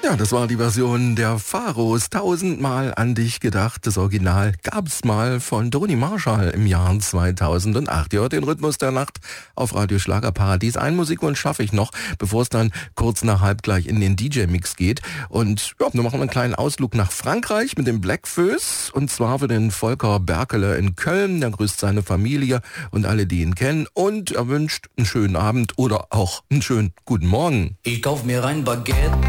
Ja, das war die Version der Pharos. 1000-mal an dich gedacht. Das Original gab's mal von Toni Marshall im Jahr 2008. Ihr hört den Rhythmus der Nacht auf Radio Schlagerparadies. Einen Musikwunsch schaffe ich noch, bevor es dann kurz nach halb gleich in den DJ-Mix geht. Und ja, wir machen einen kleinen Ausflug nach Frankreich mit dem Blackfoes. Und zwar für den Volker Berkele in Köln. Der grüßt seine Familie und alle, die ihn kennen. Und er wünscht einen schönen Abend oder auch einen schönen guten Morgen. Ich kauf mir ein Baguette.